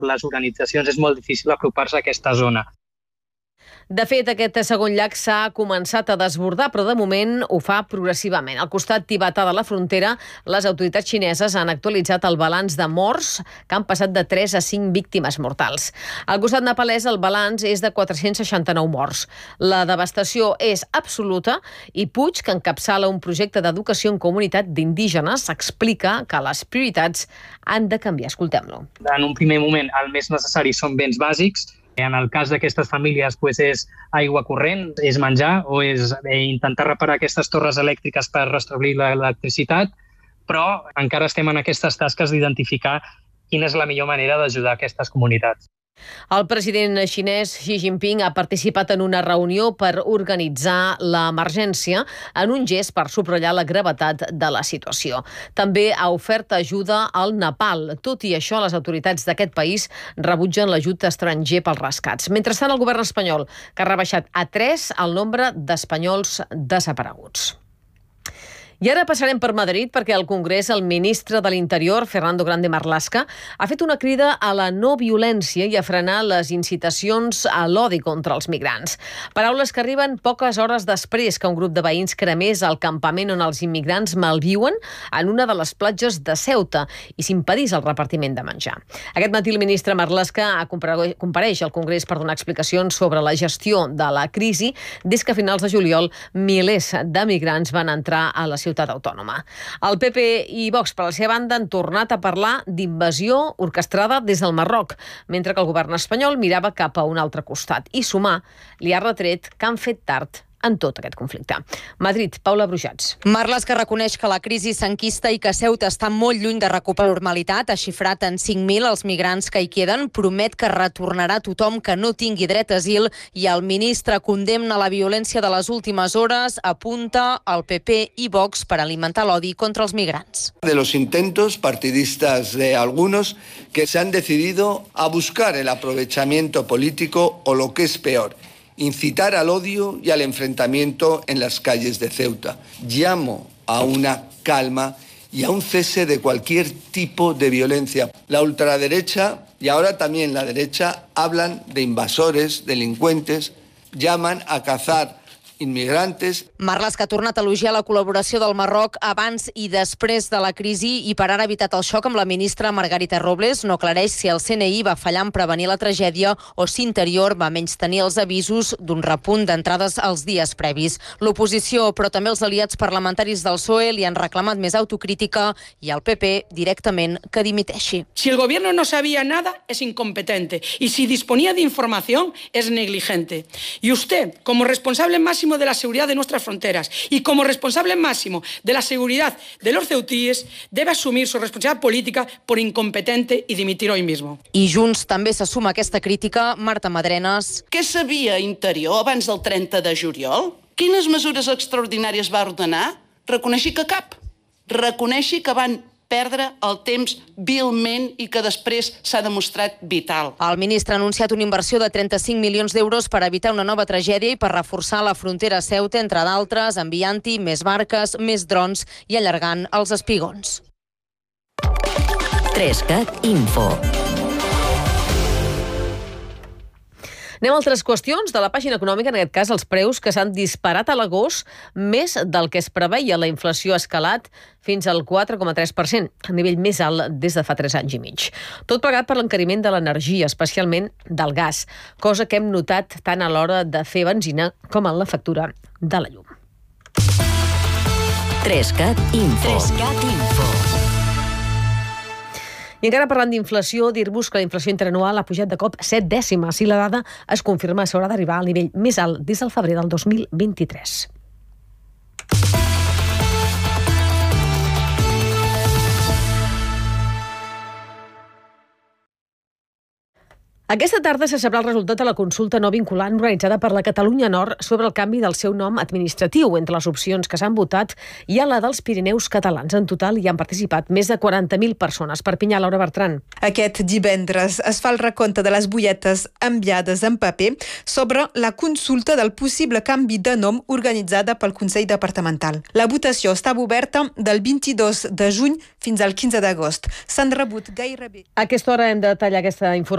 les organitzacions és molt difícil apropar-se a aquesta zona. De fet, aquest segon llac s'ha començat a desbordar, però de moment ho fa progressivament. Al costat tibetà de la frontera, les autoritats xineses han actualitzat el balanç de morts, que han passat de 3 a 5 víctimes mortals. Al costat nepalès, el balanç és de 469 morts. La devastació és absoluta i Puig, que encapçala un projecte d'educació en comunitat d'indígenes, explica que les prioritats han de canviar. Escoltem-lo. En un primer moment, el més necessari són béns bàsics. En el cas d'aquestes famílies és aigua corrent, és menjar o és intentar reparar aquestes torres elèctriques per restablir l'electricitat, però encara estem en aquestes tasques d'identificar quina és la millor manera d'ajudar aquestes comunitats. El president xinès Xi Jinping ha participat en una reunió per organitzar l'emergència en un gest per subratllar la gravetat de la situació. També ha ofert ajuda al Nepal. Tot i això, les autoritats d'aquest país rebutgen l'ajut estranger pels rescats. Mentrestant, el govern espanyol, que ha rebaixat a 3 el nombre d'espanyols desapareguts. I ara passarem per Madrid perquè al Congrés el ministre de l'Interior, Fernando Grande Marlaska, ha fet una crida a la no violència i a frenar les incitacions a l'odi contra els migrants. Paraules que arriben poques hores després que un grup de veïns cremés el campament on els immigrants malviuen en una de les platges de Ceuta i s'impedís el repartiment de menjar. Aquest matí el ministre Marlaska compareix al Congrés per donar explicacions sobre la gestió de la crisi des que a finals de juliol milers de migrants van entrar a la ciutat autònoma. El PP i Vox, per la seva banda, han tornat a parlar d'invasió orquestrada des del Marroc, mentre que el govern espanyol mirava cap a un altre costat. I Sumar li ha retret que han fet tard en tot aquest conflicte. Madrid, Paula Brujats. Marlaska reconeix que la crisi s'enquista i que Ceuta està molt lluny de recuperar la normalitat. Ha xifrat en 5.000 els migrants que hi queden. Promet que retornarà tothom que no tingui dret a asil i el ministre condemna la violència de les últimes hores, apunta al PP i Vox per alimentar l'odi contra els migrants. De los intentos partidistas de algunos que se han decidido a buscar el aprovechamiento político o lo que es peor, incitar al odio y al enfrentamiento en las calles de Ceuta. Llamo a una calma y a un cese de cualquier tipo de violencia. La ultraderecha y ahora también la derecha hablan de invasores, delincuentes, llaman a cazar immigrantes. Marlaska ha tornat a elogiar la col·laboració del Marroc abans i després de la crisi i per ara ha evitat el xoc amb la ministra Margarita Robles. No aclareix si el CNI va fallar en prevenir la tragèdia o si Interior va menystenir els avisos d'un repunt d'entrades als dies previs. L'oposició, però també els aliats parlamentaris del PSOE li han reclamat més autocrítica i el PP directament que dimiteixi. Si el gobierno no sabía nada, es incompetente. Y si disponía de información, es negligente. Y usted, como responsable máximo de la seguridad de nuestras fronteras y como responsable máximo de la seguridad de los ceutíes, debe asumir su responsabilidad política por incompetente y dimitir hoy mismo. I Junts també se suma a aquesta crítica. Marta Madrenas. Què sabia Interior abans del 30 de juliol? Quines mesures extraordinàries va ordenar? Reconeixi que cap. Reconeixi que van perdre el temps vilment i que després s'ha demostrat vital. El ministre ha anunciat una inversió de 35 milions d'euros per evitar una nova tragèdia i per reforçar la frontera a Ceuta, entre d'altres, enviant-hi més barques, més drons i allargant els espigons. 3CAT Info. Anem a altres qüestions de la pàgina econòmica, en aquest cas els preus que s'han disparat a l'agost més del que es preveia. La inflació ha escalat fins al 4,3%, el nivell més alt des de fa 3 anys i mig. Tot plegat per l'encariment de l'energia, especialment del gas, cosa que hem notat tant a l'hora de fer benzina com en la factura de la llum. 3CAT Info. 3CAT Info. I encara parlant d'inflació, dir-vos que la inflació interanual ha pujat de cop 7 dècimes i la dada es confirma s'haurà d'arribar al nivell més alt des del febrer del 2023. Aquesta tarda se sabrà el resultat de la consulta no vinculant organitzada per la Catalunya Nord sobre el canvi del seu nom administratiu. Entre les opcions que s'han votat hi ha la dels Pirineus catalans. En total hi han participat més de 40.000 persones. Perpinyà, Laura Bertran. Aquest divendres es fa el recompte de les butlletes enviades en paper sobre la consulta del possible canvi de nom organitzada pel Consell Departamental. La votació estava oberta del 22 de juny fins al 15 d'agost. S'han rebut gairebé... A aquesta hora hem de tallar aquesta informació.